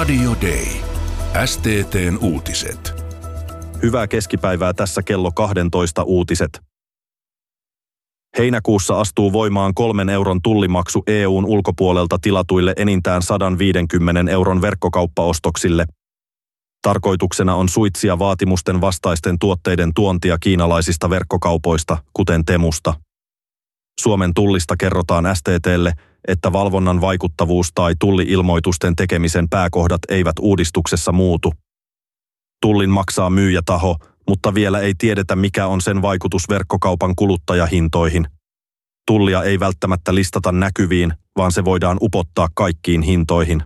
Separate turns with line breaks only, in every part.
Radio Day. STT:n uutiset.
Hyvää keskipäivää, tässä kello 12 uutiset. Heinäkuussa astuu voimaan 3 euron tullimaksu EU:n ulkopuolelta tilatuille enintään 150 euron verkkokauppaostoksille. Tarkoituksena on suitsia vaatimusten vastaisten tuotteiden tuontia kiinalaisista verkkokaupoista, kuten Temusta. Suomen tullista kerrotaan STT:lle, että valvonnan vaikuttavuus tai tulli-ilmoitusten tekemisen pääkohdat eivät uudistuksessa muutu. Tullin maksaa myyjätaho, mutta vielä ei tiedetä, mikä on sen vaikutus verkkokaupan kuluttajahintoihin. Tullia ei välttämättä listata näkyviin, vaan se voidaan upottaa kaikkiin hintoihin.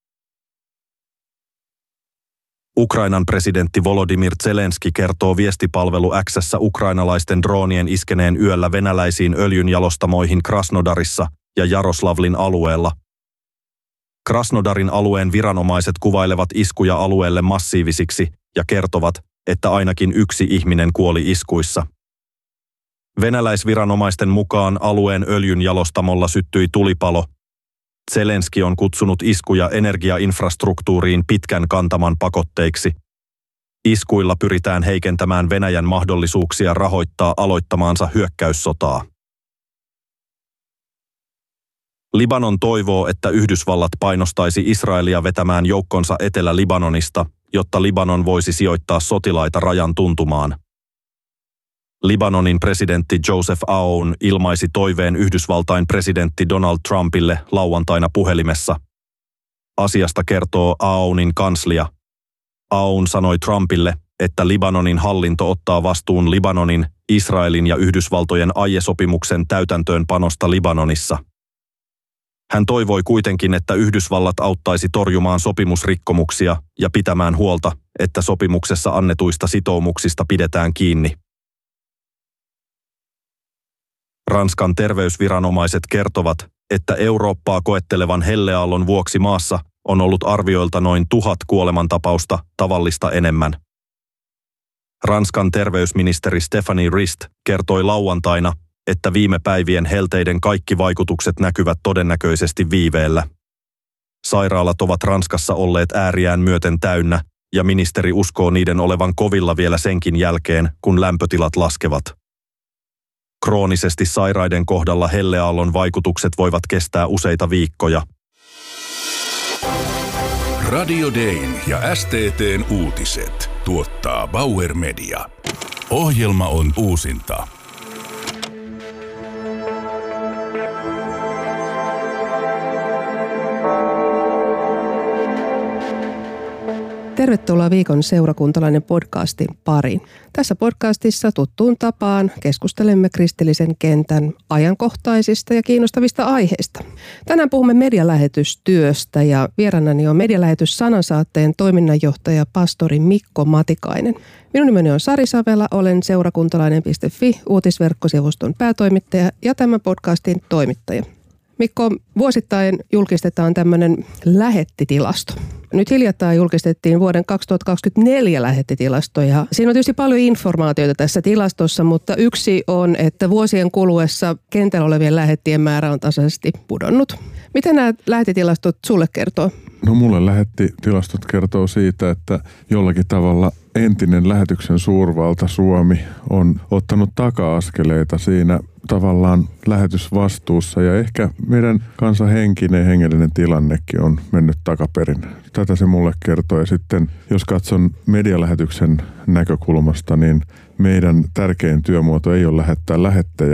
Ukrainan presidentti Volodymyr Zelenski kertoo viestipalvelu X:ssä ukrainalaisten droonien iskeneen yöllä venäläisiin öljynjalostamoihin Krasnodarissa ja Jaroslavlin alueella. Krasnodarin alueen viranomaiset kuvailevat iskuja alueelle massiivisiksi ja kertovat, että ainakin 1 ihminen kuoli iskuissa. Venäläisviranomaisten mukaan alueen öljynjalostamolla syttyi tulipalo. Zelenski on kutsunut iskuja energiainfrastruktuuriin pitkän kantaman pakotteiksi. Iskuilla pyritään heikentämään Venäjän mahdollisuuksia rahoittaa aloittamaansa hyökkäyssotaa. Libanon toivoo, että Yhdysvallat painostaisi Israelia vetämään joukkonsa Etelä-Libanonista, jotta Libanon voisi sijoittaa sotilaita rajan tuntumaan. Libanonin presidentti Joseph Aoun ilmaisi toiveen Yhdysvaltain presidentti Donald Trumpille lauantaina puhelimessa. Asiasta kertoo Aounin kanslia. Aoun sanoi Trumpille, että Libanonin hallinto ottaa vastuun Libanonin, Israelin ja Yhdysvaltojen aiesopimuksen täytäntöönpanosta Libanonissa. Hän toivoi kuitenkin, että Yhdysvallat auttaisi torjumaan sopimusrikkomuksia ja pitämään huolta, että sopimuksessa annetuista sitoumuksista pidetään kiinni. Ranskan terveysviranomaiset kertovat, että Eurooppaa koettelevan helleaallon vuoksi maassa on ollut arvioilta noin 1000 kuolemantapausta tavallista enemmän. Ranskan terveysministeri Stéphanie Rist kertoi lauantaina, että viime päivien helteiden kaikki vaikutukset näkyvät todennäköisesti viiveellä. Sairaalat ovat Ranskassa olleet ääriään myöten täynnä, ja ministeri uskoo niiden olevan kovilla vielä senkin jälkeen, kun lämpötilat laskevat. Kroonisesti sairaiden kohdalla helleaallon vaikutukset voivat kestää useita viikkoja.
Radio Dayn ja STT:n uutiset tuottaa Bauer Media. Ohjelma on uusinta.
Tervetuloa viikon seurakuntalainen podcastin pariin. Tässä podcastissa tuttuun tapaan keskustelemme kristillisen kentän ajankohtaisista ja kiinnostavista aiheista. Tänään puhumme medialähetystyöstä ja vieraanani on medialähetys Sanansaatteen toiminnanjohtaja pastori Mikko Matikainen. Minun nimeni on Sari Savela, olen seurakuntalainen.fi uutisverkkosivuston päätoimittaja ja tämän podcastin toimittaja. Mikko, vuosittain julkistetaan tämmöinen lähettitilasto. Nyt hiljattain julkistettiin vuoden 2024 lähettitilasto ja siinä on tietysti paljon informaatiota tässä tilastossa, mutta yksi on, että vuosien kuluessa kentällä olevien lähettien määrä on tasaisesti pudonnut. Miten nämä lähettitilastot sulle kertoo?
No mulle lähettitilastot kertoo siitä, että jollakin tavalla entinen lähetyksen suurvalta Suomi on ottanut taka-askeleita siinä tavallaan lähetysvastuussa ja ehkä meidän kansan henkinen ja hengellinen tilannekin on mennyt takaperin. Tätä se mulle kertoo ja sitten jos katson medialähetyksen näkökulmasta, niin meidän tärkein työmuoto ei ole lähettää lähettejä,